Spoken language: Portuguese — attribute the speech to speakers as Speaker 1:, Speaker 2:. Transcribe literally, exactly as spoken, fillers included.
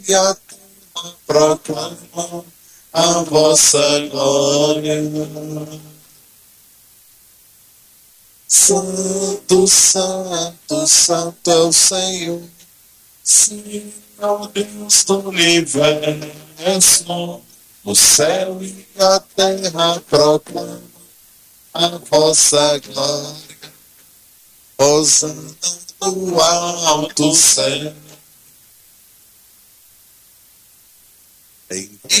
Speaker 1: e a terra proclamam a vossa glória. Santo, santo, santo é o Senhor, Senhor Deus do universo. O céu e a terra proclamam a vossa glória. Hosana no alto céu.